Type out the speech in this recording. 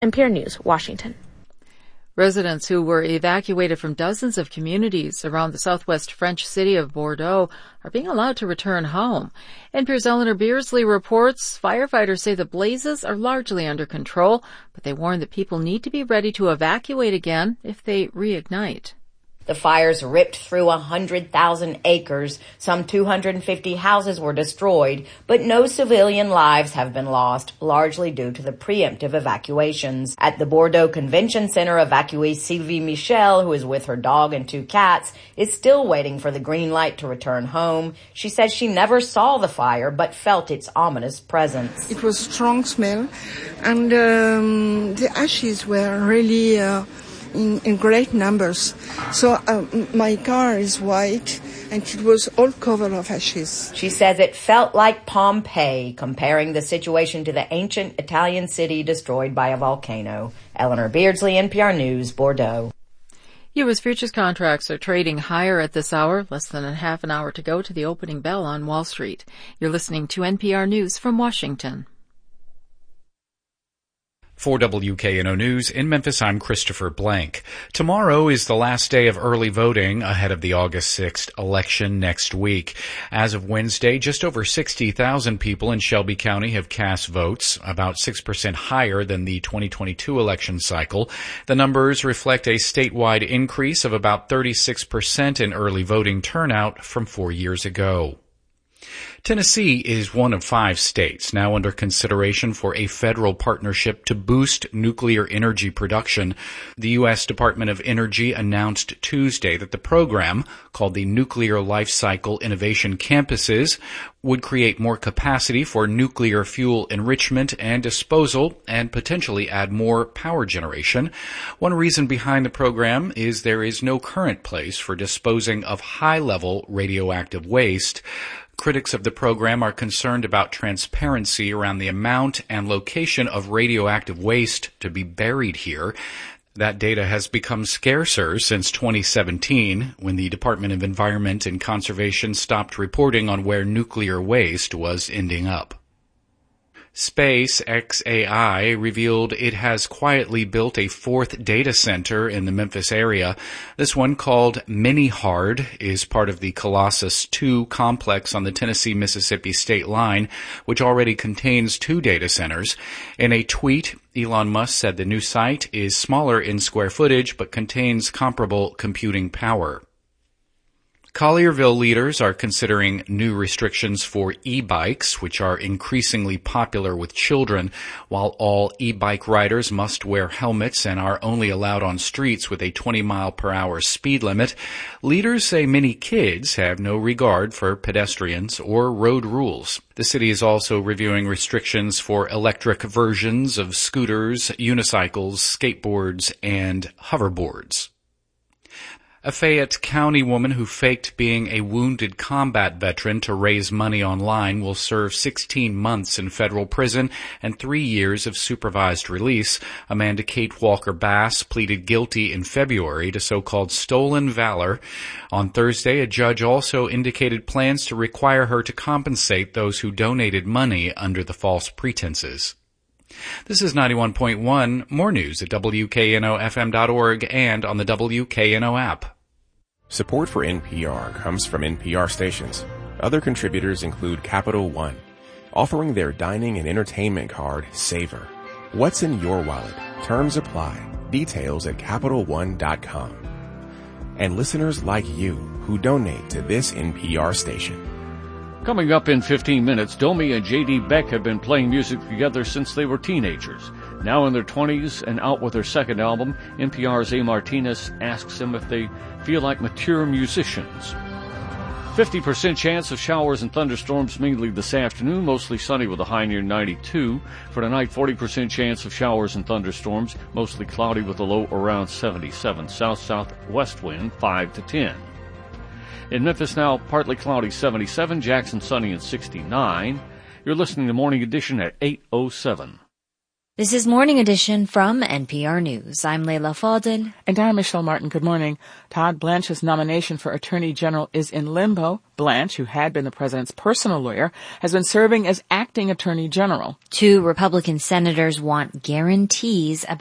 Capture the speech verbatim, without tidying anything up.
N P R News, Washington. Residents who were evacuated from dozens of communities around the southwest French city of Bordeaux are being allowed to return home. N P R's Eleanor Beardsley reports firefighters say the blazes are largely under control, but they warn that people need to be ready to evacuate again if they reignite. The fires ripped through one hundred thousand acres. Some two hundred fifty houses were destroyed, but no civilian lives have been lost, largely due to the preemptive evacuations. At the Bordeaux Convention Center, evacuee Sylvie Michel, who is with her dog and two cats, is still waiting for the green light to return home. She says she never saw the fire, but felt its ominous presence. It was a strong smell, and um, the ashes were really... Uh In, in great numbers. So uh, my car is white and it was all covered of ashes. She says it felt like Pompeii, comparing the situation to the ancient Italian city destroyed by a volcano. Eleanor Beardsley, N P R News, Bordeaux. U S futures contracts are trading higher at this hour, less than a half an hour to go to the opening bell on Wall Street. You're listening to N P R News from Washington. For W K N O News in Memphis, I'm Christopher Blank. Tomorrow is the last day of early voting ahead of the August sixth election next week. As of Wednesday, just over sixty thousand people in Shelby County have cast votes, about six percent higher than the twenty twenty-two election cycle. The numbers reflect a statewide increase of about thirty-six percent in early voting turnout from four years ago. Tennessee is one of five states now under consideration for a federal partnership to boost nuclear energy production. The U S Department of Energy announced Tuesday that the program, called the Nuclear Life Cycle Innovation Campuses, would create more capacity for nuclear fuel enrichment and disposal and potentially add more power generation. One reason behind the program is there is no current place for disposing of high-level radioactive waste. Critics of the program are concerned about transparency around the amount and location of radioactive waste to be buried here. That data has become scarcer since twenty seventeen, when the Department of Environment and Conservation stopped reporting on where nuclear waste was ending up. SpaceXAI revealed it has quietly built a fourth data center in the Memphis area. This one, called Mini-Hard, is part of the Colossus two complex on the Tennessee-Mississippi state line, which already contains two data centers. In a tweet, Elon Musk said the new site is smaller in square footage but contains comparable computing power. Collierville leaders are considering new restrictions for e-bikes, which are increasingly popular with children. While all e-bike riders must wear helmets and are only allowed on streets with a twenty mile per hour speed limit, leaders say many kids have no regard for pedestrians or road rules. The city is also reviewing restrictions for electric versions of scooters, unicycles, skateboards, and hoverboards. A Fayette County woman who faked being a wounded combat veteran to raise money online will serve sixteen months in federal prison and three years of supervised release. Amanda Kate Walker Bass pleaded guilty in February to so-called stolen valor. On Thursday, a judge also indicated plans to require her to compensate those who donated money under the false pretenses. This is ninety-one point one. More news at W K N O F M dot org and on the W K N O app. Support for N P R comes from N P R stations. Other contributors include Capital One, offering their dining and entertainment card, Savor. What's in your wallet? Terms apply. Details at Capital One dot com. And listeners like you who donate to this N P R station. Coming up in fifteen minutes, Domi and J D Beck have been playing music together since they were teenagers. Now in their twenties and out with their second album, N P R's A. Martinez asks them if they feel like mature musicians. fifty percent chance of showers and thunderstorms mainly this afternoon, mostly sunny with a high near ninety-two. For tonight, forty percent chance of showers and thunderstorms, mostly cloudy with a low around seventy-seven. South-southwest wind five to ten. In Memphis now, partly cloudy, seventy-seven. Jackson, sunny and sixty-nine. You're listening to Morning Edition at eight oh seven. This is Morning Edition from N P R News. I'm Leila Fadel. And I'm Michelle Martin. Good morning. Todd Blanche's nomination for Attorney General is in limbo. Blanche, who had been the president's personal lawyer, has been serving as acting Attorney General. Two Republican senators want guarantees about